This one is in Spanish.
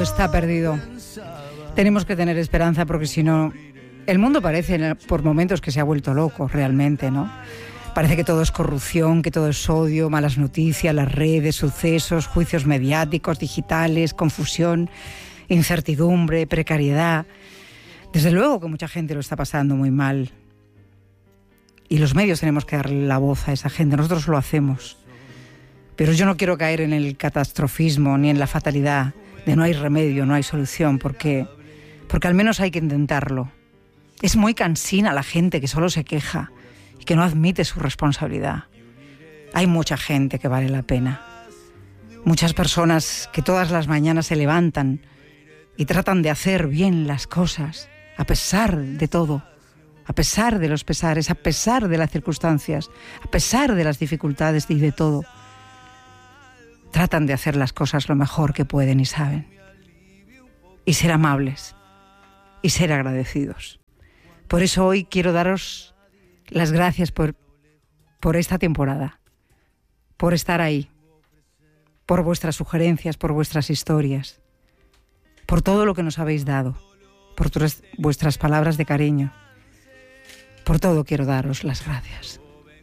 está perdido. Tenemos que tener esperanza porque si no, el mundo parece por momentos que se ha vuelto loco realmente, ¿no? Parece que todo es corrupción, que todo es odio, malas noticias, las redes, sucesos, juicios mediáticos, digitales, confusión, incertidumbre, precariedad. Desde luego que mucha gente lo está pasando muy mal. Y los medios tenemos que darle la voz a esa gente, nosotros lo hacemos. Pero yo no quiero caer en el catastrofismo ni en la fatalidad de no hay remedio, no hay solución, porque al menos hay que intentarlo. Es muy cansina la gente que solo se queja y que no admite su responsabilidad. Hay mucha gente que vale la pena. Muchas personas que todas las mañanas se levantan y tratan de hacer bien las cosas, a pesar de todo, a pesar de los pesares, a pesar de las circunstancias, a pesar de las dificultades y de todo. Tratan de hacer las cosas lo mejor que pueden y saben. Y ser amables. Y ser agradecidos. Por eso hoy quiero daros las gracias por esta temporada. Por estar ahí. Por vuestras sugerencias, por vuestras historias. Por todo lo que nos habéis dado. Por vuestras palabras de cariño. Por todo quiero daros las gracias.